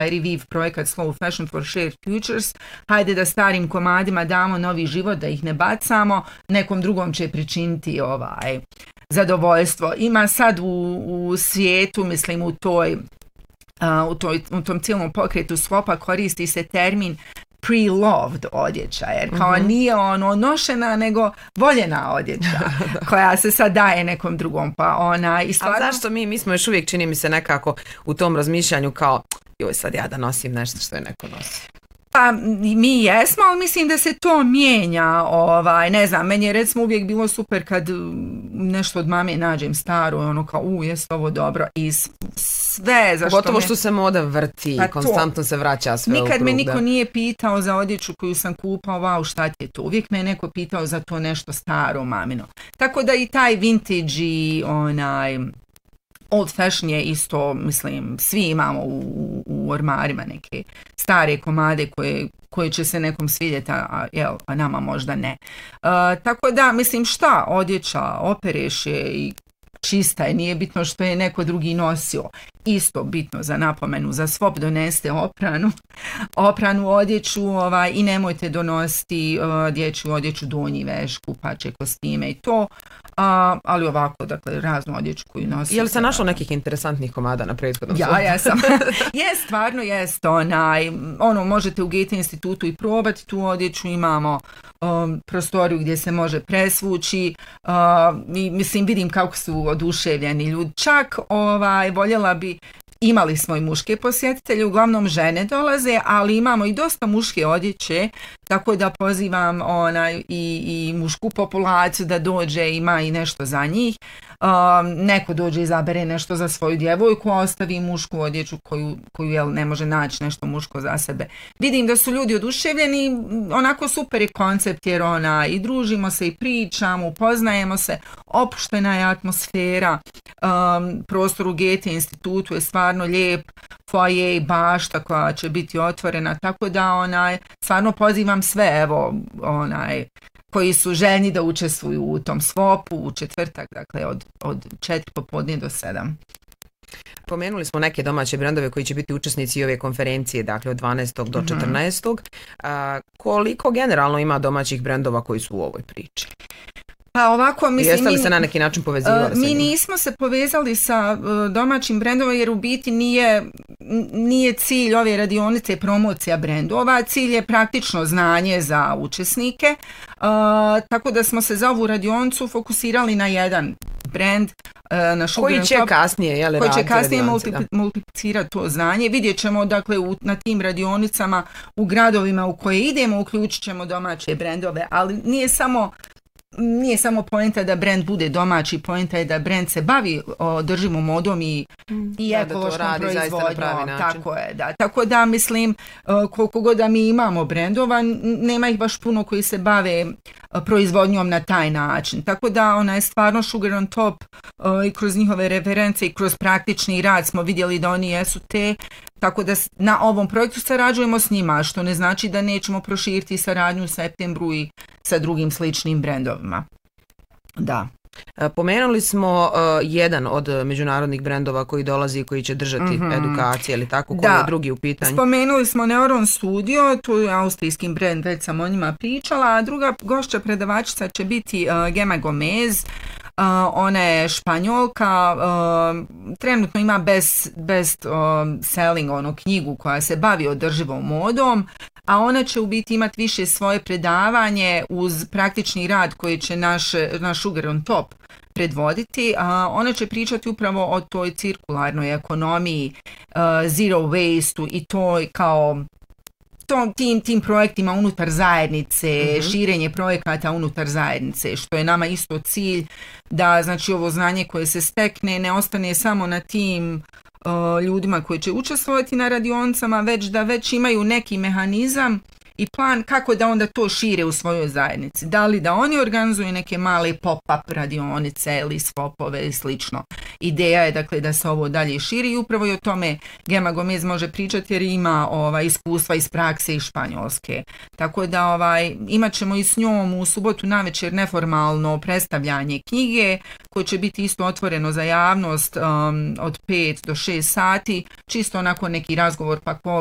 Revive projekat Slow Fashion for Shared Futures. Hajde da starim komadima damo novi život, da ih ne bacamo, nekom drugom će pričiniti zadovoljstvo. Ima sad u svijetu, mislim u tom cijelom pokretu swopa koristi se termin pre-loved odjeća, jer kao nije nošena, nego voljena odjeća koja se sad daje nekom drugom. A zašto mi smo još uvijek, čini mi se, nekako u tom razmišljanju kao joj sad ja da nosim nešto što je neko nosi? Pa mi jesmo, ali mislim da se to mijenja, ne znam, meni je recimo uvijek bilo super kad nešto od mame nađem staro, kao jest ovo dobro i sve zašto pogotovo što se moda vrti, konstantno se vraća sve u krug. Nikad me niko nije pitao za odjeću koju sam kupao, šta ti je to, uvijek me neko pitao za to nešto staro mamino. Tako da i taj vintage i old fashion je isto, mislim, svi imamo u ormarima neke stare komade koje će se nekom svidjeti, a nama možda ne. Tako da, mislim, šta odjeća opereš je i čista je, nije bitno što je neko drugi nosio. Isto bitno za napomenu, za swap doneste opranu odjeću i nemojte donositi dječju odjeću, donji veš, kupače, kostime i to. Ali ovako, dakle, raznu odjeću koju nosite. Je li se našlo nekih interesantnih komada na prethodnom Ja jesam. Stvarno jest. Možete u Goethe institutu i probati tu odjeću, imamo prostoriju gdje se može presvući. Mislim, vidim kako su oduševljeni ljudi. Čak voljela bi, imali smo i muške posjetitelje, uglavnom žene dolaze, ali imamo i dosta muške odjeće, tako da pozivam i mušku populaciju da dođe, ima i nešto za njih. Neko dođe i zabere nešto za svoju djevojku, a ostavi mušku odjeću koju ne može naći nešto muško za sebe. Vidim da su ljudi oduševljeni, onako super je koncept jer i družimo se i pričamo, upoznajemo se, opuštena je atmosfera, prostor u Goethe institutu je stvarno lijep, foaje i bašta koja će biti otvorena, tako da stvarno pozivam sve, koji su željni da učestvuju u tom swopu u četvrtak, dakle od 4 popodne do 7. Pomenuli smo neke domaće brendove koji će biti učesnici ove konferencije, dakle od 12. do 14. Koliko generalno ima domaćih brendova koji su u ovoj priči? Pa ovako, mislim, jeste li se na neki način povezivali? Mi nismo se povezali sa domaćim brendovima jer u biti nije cilj ove radionice promocija brendova, cilj je praktično znanje za učesnike, tako da smo se za ovu radionicu fokusirali na jedan brend, koji će kasnije, multiplicirati to znanje. Vidjet ćemo, dakle, na tim radionicama u gradovima u koje idemo uključit ćemo domaće brendove, ali nije samo poenta da brend bude domaći, poenta je da brend se bavi održivom modom i ekološkom proizvodnjom. Tako je, da. Tako da, mislim, koliko god da mi imamo brendova, nema ih baš puno koji se bave proizvodnjom na taj način. Tako da ona je stvarno Sugar on Top i kroz njihove reference i kroz praktični rad smo vidjeli da oni jesu te. Tako da na ovom projektu sarađujemo s njima, što ne znači da nećemo proširiti saradnju u septembru i sa drugim sličnim brendovima. Da. Pomenuli smo jedan od međunarodnih brendova koji dolazi i koji će držati edukacije ili tako, koji je drugi u pitanju. Spomenuli smo Neuron Studio, to je austrijski brend, već sam o njima pričala, a druga gošća predavačica će biti Gema Gomez. Ona je Španjolka, trenutno ima best selling knjigu koja se bavi održivom modom, a ona će u biti imati više svoje predavanje uz praktični rad koji će naš Sugar on Top predvoditi. Ona će pričati upravo o toj cirkularnoj ekonomiji, zero waste i to kao tim projektima unutar zajednice, širenje projekata unutar zajednice, što je nama isto cilj da, znači, ovo znanje koje se stekne ne ostane samo na tim ljudima koji će učestvovati na radionicama, već da već imaju neki mehanizam i plan kako da onda to šire u svojoj zajednici. Da li da oni organizuju neke male pop-up radionice ili swapove i slično. Ideja je dakle da se ovo dalje širi i upravo i o tome Gema Gomez može pričati jer ima iskustva iz prakse iz Španjolske. Tako da imat ćemo i s njom u subotu navečer neformalno predstavljanje knjige koje će biti isto otvoreno za javnost od 5 do 6 sati, čisto onako neki razgovor pa